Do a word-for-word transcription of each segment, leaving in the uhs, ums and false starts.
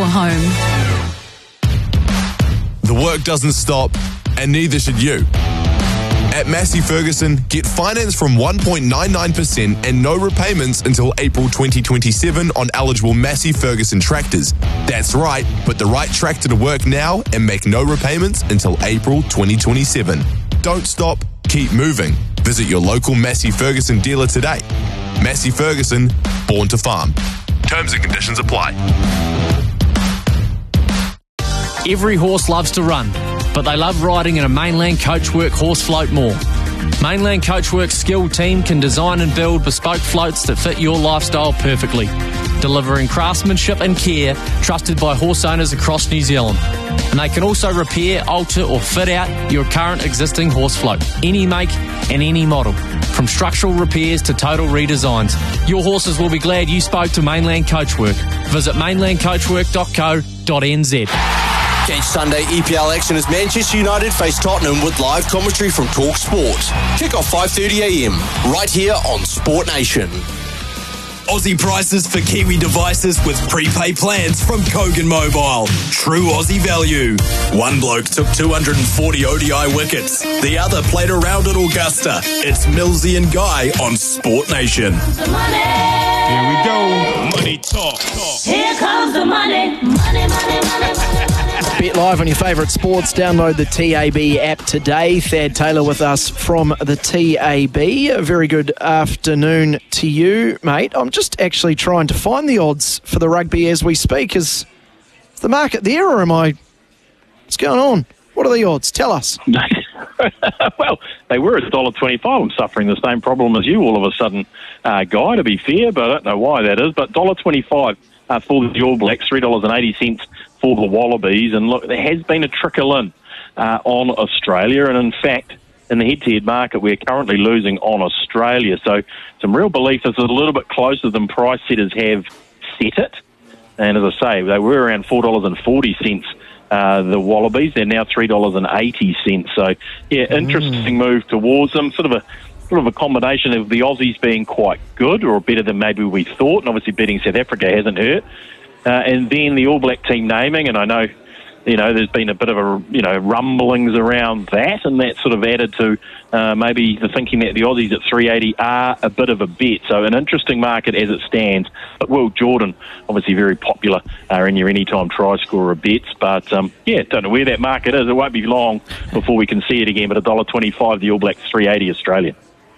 home. The work doesn't stop, and neither should you. At Massey Ferguson, get finance from one point nine nine percent and no repayments until April twenty twenty-seven on eligible Massey Ferguson tractors. That's right, put the right tractor to work now and make no repayments until April twenty twenty-seven. Don't stop, keep moving. Visit your local Massey Ferguson dealer today. Massey Ferguson, born to farm. Terms and conditions apply. Every horse loves to run, but they love riding in a Mainland Coachwork horse float more. Mainland Coachwork's skilled team can design and build bespoke floats that fit your lifestyle perfectly, delivering craftsmanship and care trusted by horse owners across New Zealand. And they can also repair, alter or fit out your current existing horse float, any make and any model, from structural repairs to total redesigns. Your horses will be glad you spoke to Mainland Coachwork. Visit mainland coachwork dot co dot n z. Catch Sunday E P L action as Manchester United face Tottenham with live commentary from Talk Sport. Kick off five thirty a m right here on Sport Nation. Aussie prices for Kiwi devices with prepaid plans from Kogan Mobile. True Aussie value. One bloke took two hundred forty O D I wickets. The other played around at Augusta. It's Millsy and Guy on Sport Nation. Here we go. Money talk. talk. Here comes the money. Money, money, money, money. Bet live on your favourite sports. Download the T A B app today. Thad Taylor with us from the T A B. A very good afternoon to you, mate. I'm just actually trying to find the odds for the rugby as we speak. Is the market there, or am I... What's going on? What are the odds? Tell us. Well, they were at one dollar twenty-five. I'm suffering the same problem as you all of a sudden, uh, Guy, to be fair, but I don't know why that is. But one dollar twenty-five uh, for the All Blacks, three dollars eighty for the Wallabies. And look, there has been a trickle in uh, on Australia. And in fact, in the head-to-head market, we're currently losing on Australia. So some real belief this is a little bit closer than price setters have set it. And as I say, they were around four dollars forty, uh, the Wallabies. They're now three dollars eighty. So, yeah, interesting mm. move towards them. Sort of a sort of a combination of the Aussies being quite good or better than maybe we thought. And obviously beating South Africa hasn't hurt. Uh, and then the All Black team naming, and I know, you know, there's been a bit of a, you know, rumblings around that, and that sort of added to uh, maybe the thinking that the Aussies at three eighty are a bit of a bet. So an interesting market as it stands. But Will Jordan, obviously very popular uh, in your anytime try scorer bets. But, um, yeah, don't know where that market is. It won't be long before we can see it again. But one dollar twenty-five, the All Blacks, three eighty Australian.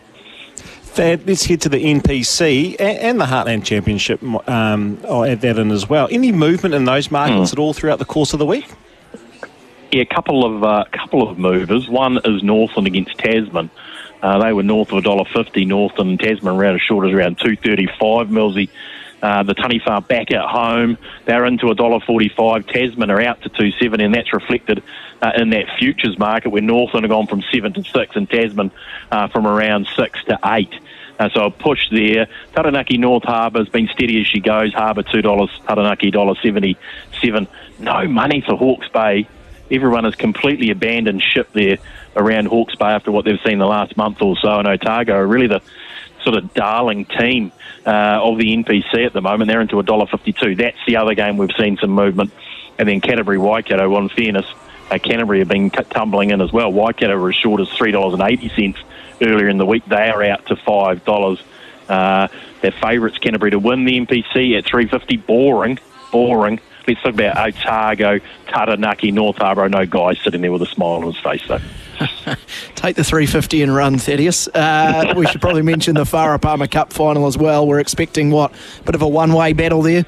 Thad, let's head to the N P C and, and the Heartland Championship. Um, I'll add that in as well. Any movement in those markets mm. at all throughout the course of the week? Yeah, a couple of uh, couple of movers. One is Northland against Tasman. Uh, they were north of one dollar fifty. Northland and Tasman around as short as around two thirty-five. Millsy, uh, the Tunny Farm back at home. They're into one dollar forty-five. Tasman are out to two seventy, and that's reflected uh, in that futures market where Northland have gone from seven to six and Tasman uh, from around six to eight. Uh, so a push there. Taranaki North Harbour has been steady as she goes. Harbour two dollars, Taranaki one dollar seventy-seven. No money for Hawke's Bay. Everyone has completely abandoned ship there around Hawke's Bay after what they've seen the last month or so. And Otago are really the sort of darling team uh, of the N P C at the moment. They're into one dollar fifty-two. That's the other game we've seen some movement. And then Canterbury Waikato, well, in fairness, uh, Canterbury have been t- tumbling in as well. Waikato were as short as three dollars eighty earlier in the week. They are out to five dollars. Uh, their favourites, Canterbury, to win the N P C at three fifty. Boring, boring. Let's talk about Otago, Taranaki, North Harbour. No guy sitting there with a smile on his face, though. Take the three fifty and run, Thaddeus. Uh, we should probably mention the Farah Palmer Cup final as well. We're expecting, what, a bit of a one-way battle there?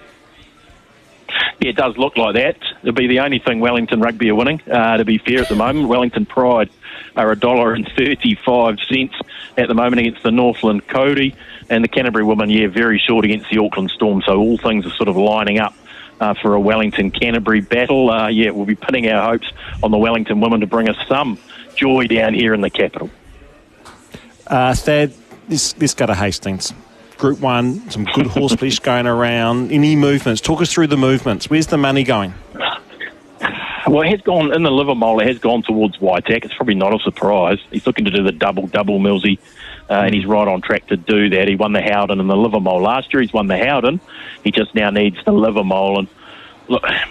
Yeah, it does look like that. It'll be the only thing Wellington Rugby are winning, uh, to be fair at the moment. Wellington Pride are one dollar thirty-five at the moment against the Northland Cody. And the Canterbury women, yeah, very short against the Auckland Storm. So all things are sort of lining up Uh, for a Wellington-Canterbury battle. Uh, yeah, we'll be pinning our hopes on the Wellington women to bring us some joy down here in the capital. Uh, Thad, let's, let's go to Hastings. Group one, some good horse flesh going around. Any movements? Talk us through the movements. Where's the money going? Well, it has gone, in the Livermore, it has gone towards Waitak. It's probably not a surprise. He's looking to do the double-double, Millsy, uh, and he's right on track to do that. He won the Howden and the Livermore last year. He's won the Howden. He just now needs the Livermore. And look,